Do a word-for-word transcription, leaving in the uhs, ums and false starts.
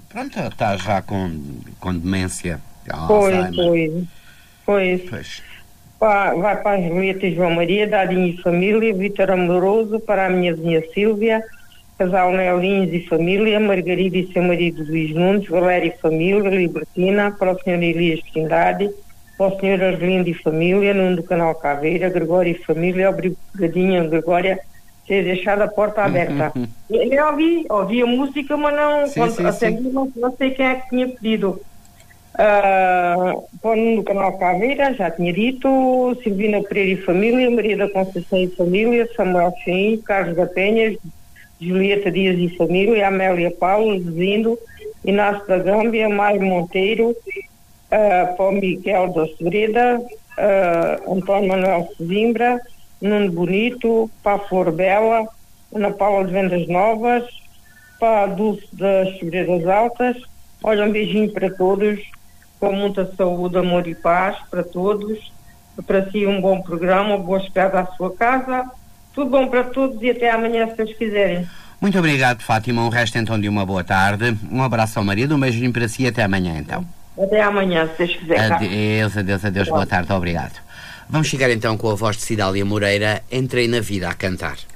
Pronto, está já com, com demência. Pois, pois. Pois. Pois. Pá, vai para a Julieta João Maria, Dadinho e família, Vítor Amoroso, para a minha vizinha Sílvia, casal Nelinhos e família, Margarida e seu marido Luís Nunes, Valéria e família, Libertina, para o senhor Elias Trindade, para o senhor Arlindo e família, Nuno do Canal Caveira, Gregório e família, obrigadinha Gregória, ter deixado a porta aberta. Eu ouvi, ouvi a música, mas não, Sim, quando, sim, até sim. Não, não sei quem é que tinha pedido. Uh, Põe no Canal Caveira, já tinha dito, Silvina Pereira e família, Maria da Conceição e família, Samuel Cheim, Carlos da Penha, Julieta Dias e família, Amélia Paulo, Zindo, Inácio da Gâmbia, Mário Monteiro, uh, para o Miguel da Segreda, uh, António Manuel Zimbra, Nuno Bonito, para a Flor Bela, Ana Paula de Vendas Novas, para a Dulce das Segredas Altas. Olha, um beijinho para todos, com muita saúde, amor e paz para todos. Para si um bom programa, boa chegada à sua casa. Tudo bom para todos e até amanhã, se vocês quiserem. Muito obrigado, Fátima. Um resto então de uma boa tarde. Um abraço ao marido, um beijinho para si e até amanhã então. Até amanhã, se vocês quiserem. Adeus, adeus, adeus, boa tarde, obrigado. Vamos chegar então com a voz de Cidália Moreira, Entrei na Vida a cantar.